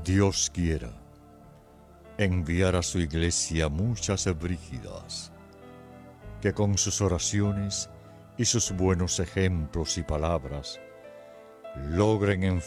Dios quiera enviar a su iglesia muchas brígidas, que con sus oraciones y sus buenos ejemplos y palabras logren